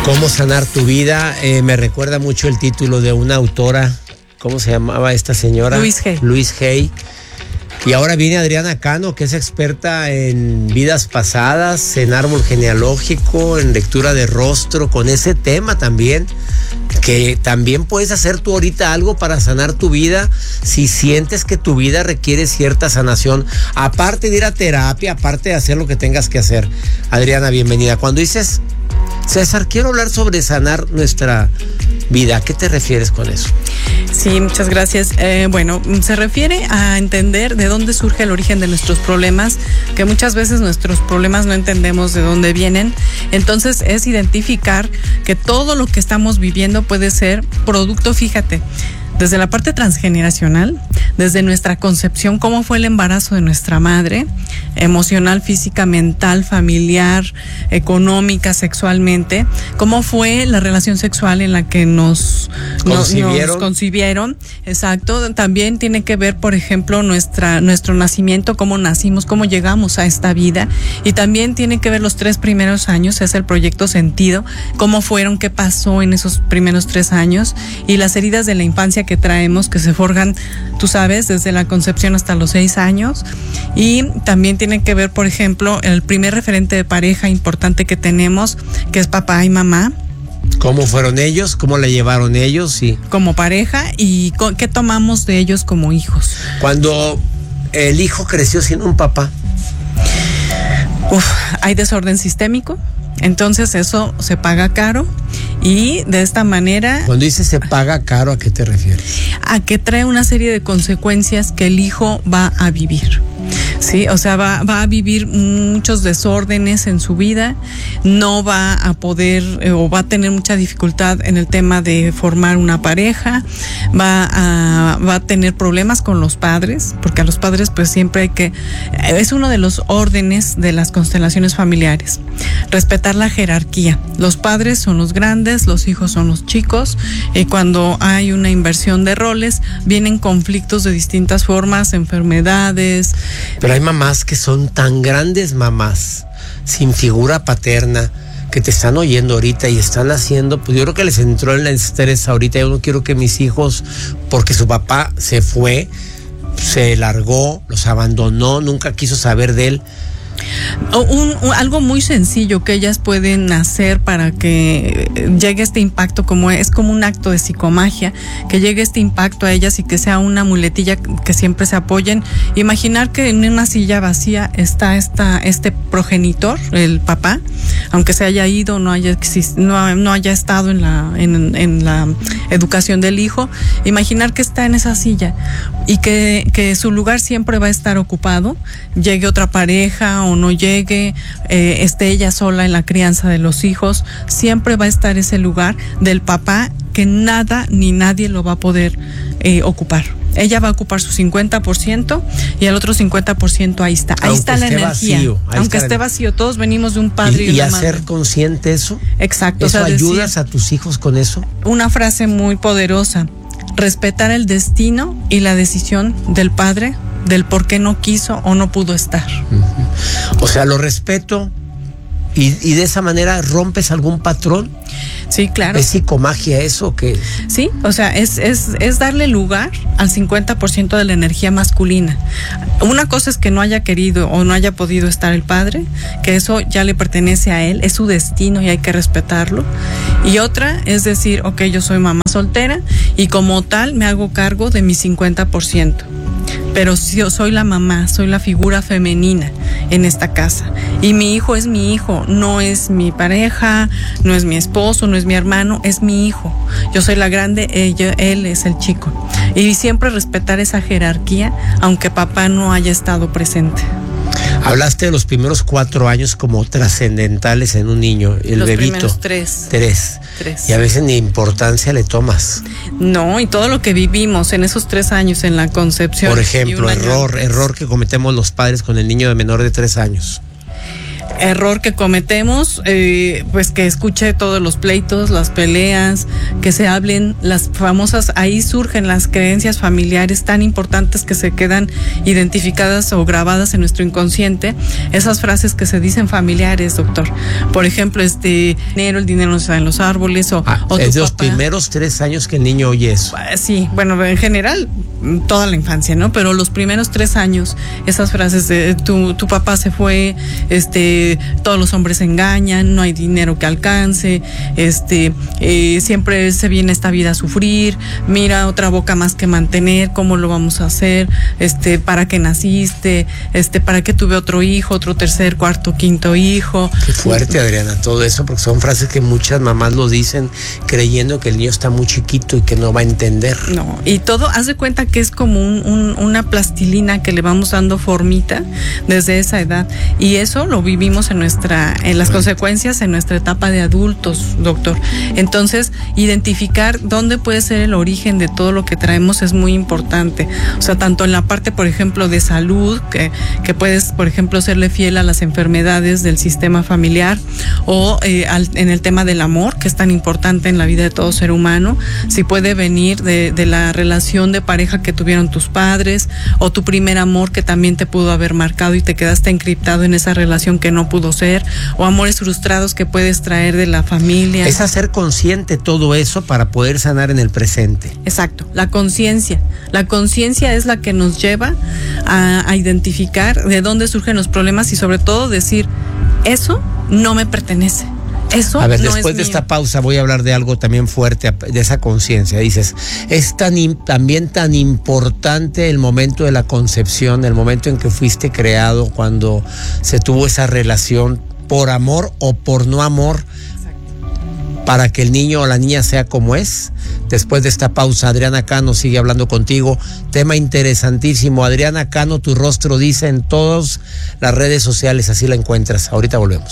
¿Cómo sanar tu vida? Me recuerda mucho el título de una autora. ¿Cómo se llamaba esta señora? Louise Hay. Y ahora viene Adriana Cano, que es experta en vidas pasadas, en árbol genealógico, en lectura de rostro, con ese tema también, que también puedes hacer tú ahorita algo para sanar tu vida si sientes que tu vida requiere cierta sanación, aparte de ir a terapia, aparte de hacer lo que tengas que hacer. Adriana, bienvenida. Cuando dices, César, quiero hablar sobre sanar nuestra vida, ¿a qué te refieres con eso? Sí, muchas gracias. Bueno, se refiere a entender de dónde surge el origen de nuestros problemas, que muchas veces nuestros problemas no entendemos de dónde vienen. Entonces es identificar que todo lo que estamos viviendo puede ser producto, fíjate, desde la parte transgeneracional, desde nuestra concepción, cómo fue el embarazo de nuestra madre, emocional, física, mental, familiar, económica, sexualmente, cómo fue la relación sexual en la que nos concibieron, exacto. También tiene que ver, por ejemplo, nuestro nacimiento, cómo nacimos, cómo llegamos a esta vida, y también tiene que ver los 3 primeros años, es el proyecto sentido, cómo fueron, qué pasó en esos primeros 3 años, y las heridas de la infancia que traemos, que se forjan, tú sabes, desde la concepción hasta los 6 años. Y también tiene que ver, por ejemplo, el primer referente de pareja importante que tenemos, que es papá y mamá. ¿Cómo fueron ellos? ¿Cómo la llevaron ellos? Sí. Como pareja, y qué tomamos de ellos como hijos. Cuando el hijo creció sin un papá, hay desorden sistémico. Entonces eso se paga caro, y de esta manera... Cuando dices se paga caro, ¿a qué te refieres? A que trae una serie de consecuencias que el hijo va a vivir. Sí, o sea, va a vivir muchos desórdenes en su vida, no va a poder o va a tener mucha dificultad en el tema de formar una pareja, va a tener problemas con los padres, porque a los padres pues siempre hay que... Es uno de los órdenes de las constelaciones familiares, respetar la jerarquía. Los padres son los grandes, los hijos son los chicos, y cuando hay una inversión de roles, vienen conflictos de distintas formas, enfermedades. Pero hay mamás que son tan grandes mamás, sin figura paterna, que te están oyendo ahorita y están haciendo, pues yo creo que les entró en el estrés ahorita. Yo no quiero que mis hijos, porque su papá se fue, se largó, los abandonó, nunca quiso saber de él. Algo muy sencillo que ellas pueden hacer para que llegue este impacto, es como un acto de psicomagia, que llegue este impacto a ellas y que sea una muletilla que siempre se apoyen. Imaginar que en una silla vacía está este progenitor, el papá, aunque se haya ido, no haya estado en la educación del hijo. Imaginar que está en esa silla y que su lugar siempre va a estar ocupado, llegue otra pareja o no llegue, esté ella sola en la crianza de los hijos, siempre va a estar ese lugar del papá que nada ni nadie lo va a poder ocupar. Ella va a ocupar su 50% y el otro 50% ahí está. Ahí está la energía. Vacío, aunque esté vacío, todos venimos de un padre y una madre. ¿Y hacer consciente eso? Exacto. ¿Eso ayudas a tus hijos con eso? Una frase muy poderosa: respetar el destino y la decisión del padre, del por qué no quiso o no pudo estar. O sea, lo respeto y de esa manera rompes algún patrón. Sí, claro. ¿Es psicomagia eso que? Sí, o sea, es darle lugar al 50% de la energía masculina. Una cosa es que no haya querido o no haya podido estar el padre, que eso ya le pertenece a él, es su destino y hay que respetarlo. Y otra es decir, ok, yo soy mamá soltera y como tal me hago cargo de mi 50%. Pero si yo soy la mamá, soy la figura femenina en esta casa. Y mi hijo es mi hijo, no es mi pareja, no es mi esposo, no es mi hermano, es mi hijo. Yo soy la grande, él es el chico. Y siempre respetar esa jerarquía, aunque papá no haya estado presente. Hablaste de los primeros 4 años como trascendentales en un niño, el bebito. Los primeros 3. Y a veces ni importancia le tomas. No, y todo lo que vivimos en esos 3 años en la concepción. Por ejemplo, error que cometemos los padres con el niño de menor de 3 años. error que cometemos, pues que escuche todos los pleitos, las peleas, que se hablen las famosas, ahí surgen las creencias familiares tan importantes que se quedan identificadas o grabadas en nuestro inconsciente, esas frases que se dicen familiares, doctor. Por ejemplo, el dinero no está en los árboles, o es de los primeros 3 años que el niño oye eso. Sí, bueno, en general, toda la infancia, ¿no? Pero los primeros 3 años, esas frases de tu papá se fue, todos los hombres engañan, no hay dinero que alcance, siempre se viene esta vida a sufrir, mira, otra boca más que mantener, ¿cómo lo vamos a hacer? ¿Para qué naciste? ¿Para qué tuve otro hijo, otro tercer, cuarto, quinto hijo? Qué fuerte, Adriana, todo eso, porque son frases que muchas mamás lo dicen creyendo que el niño está muy chiquito y que no va a entender. No, y todo, haz de cuenta que es como una plastilina que le vamos dando formita desde esa edad, y eso lo vivimos en las consecuencias en nuestra etapa de adultos, doctor. Entonces, identificar dónde puede ser el origen de todo lo que traemos es muy importante. O sea, tanto en la parte, por ejemplo, de salud, que puedes, por ejemplo, serle fiel a las enfermedades del sistema familiar, o en el tema del amor, que es tan importante en la vida de todo ser humano, si puede venir de la relación de pareja que tuvieron tus padres, o tu primer amor que también te pudo haber marcado y te quedaste encriptado en esa relación que no pudo ser, o amores frustrados que puedes traer de la familia. Es hacer consciente todo eso para poder sanar en el presente. Exacto, la conciencia. La conciencia es la que nos lleva a identificar de dónde surgen los problemas y sobre todo decir, eso no me pertenece. Eso a ver, no después es de mío. esta pausa voy a hablar de algo también fuerte, de esa conciencia. Dices, es también tan importante el momento de la concepción, el momento en que fuiste creado, cuando se tuvo esa relación por amor o por no amor, para que el niño o la niña sea como es. Después de esta pausa, Adriana Cano sigue hablando contigo. Tema interesantísimo. Adriana Cano, tu rostro dice en todas las redes sociales, así la encuentras. Ahorita volvemos.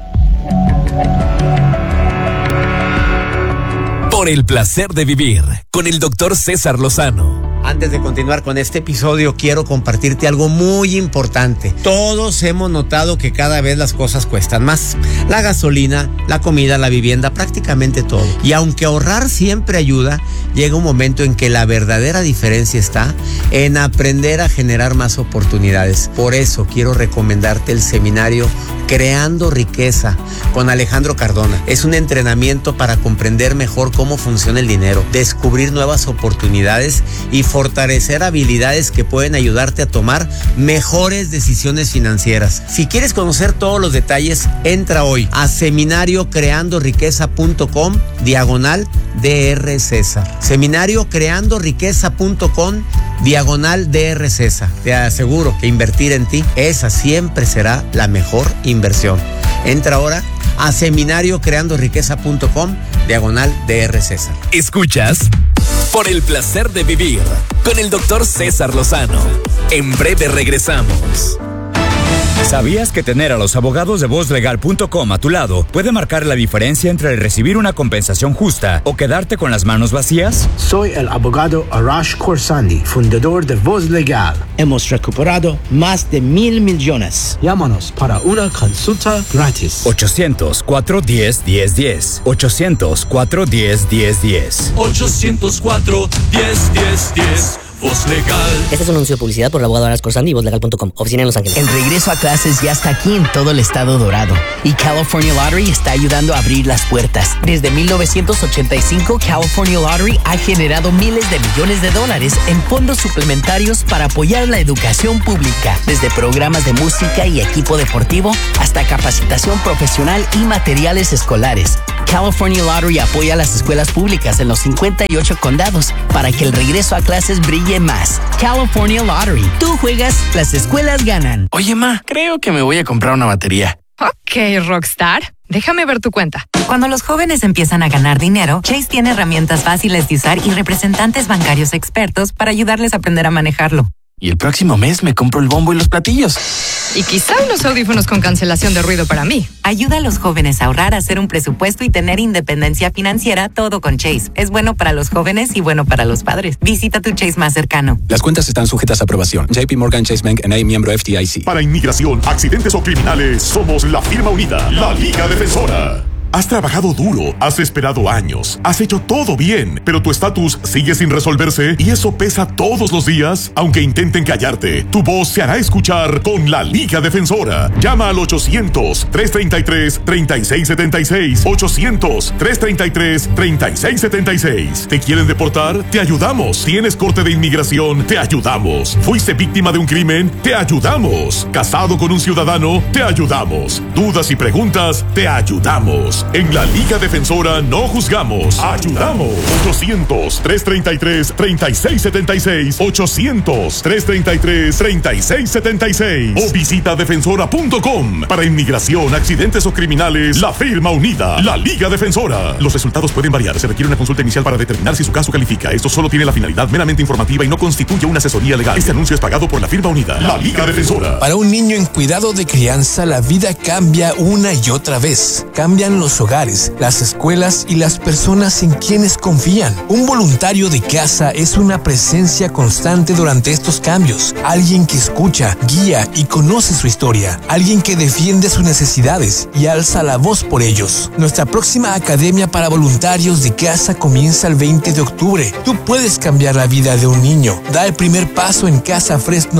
Por el placer de vivir, con el doctor César Lozano. Antes de continuar con este episodio, quiero compartirte algo muy importante. Todos hemos notado que cada vez las cosas cuestan más. La gasolina, la comida, la vivienda, prácticamente todo. Y aunque ahorrar siempre ayuda, llega un momento en que la verdadera diferencia está en aprender a generar más oportunidades. Por eso quiero recomendarte el seminario Creando Riqueza con Alejandro Cardona. Es un entrenamiento para comprender mejor cómo funciona el dinero, descubrir nuevas oportunidades y fortalecer habilidades que pueden ayudarte a tomar mejores decisiones financieras. Si quieres conocer todos los detalles, entra hoy a seminariocreandoriqueza.com/Dr. César. Seminariocreandoriqueza.com/Dr. César. Te aseguro que invertir en ti, esa siempre será la mejor inversión. Entra ahora a seminariocreandoriqueza.com/Dr. César. Escuchas Por el placer de vivir con el doctor César Lozano. En breve regresamos. ¿Sabías que tener a los abogados de VozLegal.com a tu lado puede marcar la diferencia entre recibir una compensación justa o quedarte con las manos vacías? Soy el abogado Arash Khorsandi, fundador de Voz Legal. Hemos recuperado más de 1,000 millones. Llámanos para una consulta gratis. 800-410-1010. 800-410-1010. 804-10-10-10. Voz Legal. Este es un anuncio de publicidad por el abogado Arash Khorsandi y VozLegal.com. Oficina en Los Ángeles. El regreso a clases ya está aquí en todo el estado dorado. Y California Lottery está ayudando a abrir las puertas. Desde 1985, California Lottery ha generado miles de millones de dólares en fondos suplementarios para apoyar la educación pública. Desde programas de música y equipo deportivo hasta capacitación profesional y materiales escolares. California Lottery apoya a las escuelas públicas en los 58 condados para que el regreso a clases brille más. California Lottery. Tú juegas, las escuelas ganan. Oye, ma, creo que me voy a comprar una batería. Ok, Rockstar. Déjame ver tu cuenta. Cuando los jóvenes empiezan a ganar dinero, Chase tiene herramientas fáciles de usar y representantes bancarios expertos para ayudarles a aprender a manejarlo. Y el próximo mes me compro el bombo y los platillos. Y quizá unos audífonos con cancelación de ruido para mí. Ayuda a los jóvenes a ahorrar, a hacer un presupuesto y tener independencia financiera, todo con Chase. Es bueno para los jóvenes y bueno para los padres. Visita tu Chase más cercano. Las cuentas están sujetas a aprobación. JP Morgan Chase Bank N.A., miembro FDIC. Para inmigración, accidentes o criminales, somos la firma unida, la Liga Defensora. Has trabajado duro, has esperado años, has hecho todo bien, pero tu estatus sigue sin resolverse y eso pesa todos los días. Aunque intenten callarte, tu voz se hará escuchar con la Liga Defensora. Llama al 800-333-3676. 800-333-3676. ¿Te quieren deportar? Te ayudamos. ¿Tienes corte de inmigración? Te ayudamos. ¿Fuiste víctima de un crimen? Te ayudamos. ¿Casado con un ciudadano? Te ayudamos. ¿Dudas y preguntas? Te ayudamos. En la Liga Defensora no juzgamos, ayudamos. 800-333-3676. 800-333-3676. O visita defensora.com. Para inmigración, accidentes o criminales, la firma unida, la Liga Defensora. Los resultados pueden variar. Se requiere una consulta inicial para determinar si su caso califica. Esto solo tiene la finalidad meramente informativa y no constituye una asesoría legal. Este anuncio es pagado por la firma unida, la Liga Defensora. Para un niño en cuidado de crianza, la vida cambia una y otra vez. Cambian los hogares, las escuelas y las personas en quienes confían. Un voluntario de casa es una presencia constante durante estos cambios. Alguien que escucha, guía y conoce su historia. Alguien que defiende sus necesidades y alza la voz por ellos. Nuestra próxima academia para voluntarios de casa comienza el 20 de octubre. Tú puedes cambiar la vida de un niño. Da el primer paso en Casa Fresno